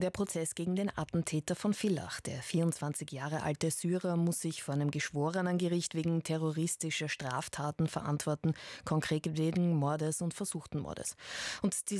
Der Prozess gegen den Attentäter von Villach. Der 24 Jahre alte Syrer muss sich vor einem Geschworenengericht wegen terroristischer Straftaten verantworten, konkret wegen Mordes und versuchten Mordes. Und